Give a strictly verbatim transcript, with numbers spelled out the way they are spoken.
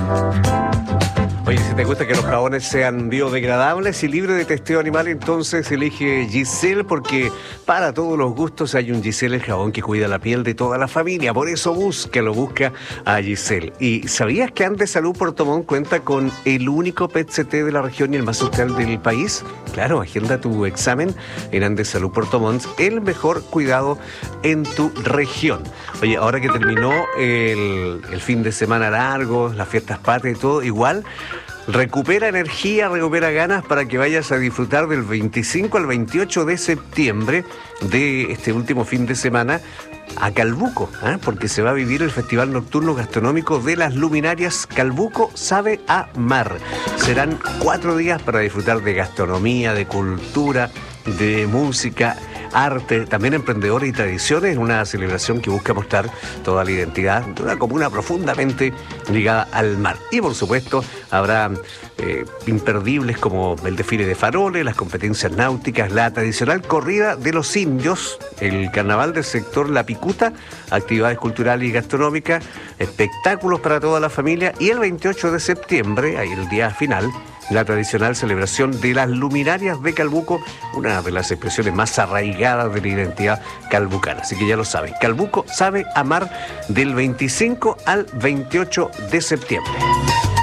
Oye, si te gusta que los jabones sean biodegradables y libres de testeo animal, entonces elige Giselle, porque para todos los gustos hay un Giselle, el jabón que cuida la piel de toda la familia. Por eso búscalo, busca a Giselle. ¿Y sabías que Andes Salud Puerto Montt cuenta con el único P E T C T de la región y el más social del país? Claro, agenda tu examen en Andes Salud Puerto Montt, el mejor cuidado en tu región. Oye, ahora que terminó el, el fin de semana largo, las fiestas patrias y todo, igual recupera energía, recupera ganas para que vayas a disfrutar del veinticinco al veintiocho de septiembre de este último fin de semana a Calbuco, ¿eh? Porque se va a vivir el Festival Nocturno Gastronómico de las Luminarias Calbuco Sabe a Mar. Serán cuatro días para disfrutar de gastronomía, de cultura, de música, arte, también emprendedores y tradiciones, una celebración que busca mostrar toda la identidad de una comuna profundamente ligada al mar. Y por supuesto habrá eh, imperdibles como el desfile de faroles, las competencias náuticas, la tradicional corrida de los indios, el carnaval del sector La Picuta, actividades culturales y gastronómicas, espectáculos para toda la familia y el veintiocho de septiembre, ahí el día final, la tradicional celebración de las luminarias de Calbuco, una de las expresiones más arraigadas de la identidad calbucana. Así que ya lo saben, Calbuco Sabe a Mar del veinticinco al veintiocho de septiembre.